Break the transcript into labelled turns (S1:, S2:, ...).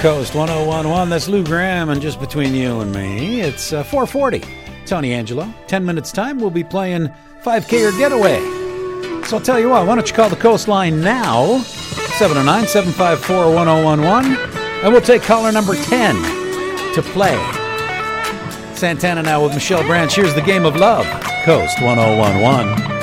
S1: Coast 1011. That's Lou Graham, and just between you and me, it's 4:40. Tony Angelo. 10 minutes time, we'll be playing 5K or Getaway. So I'll tell you what, why don't you call the Coastline now, 709-754-1011, and we'll take caller number 10 to play. Santana now with Michelle Branch. Here's the Game of Love, Coast 1011.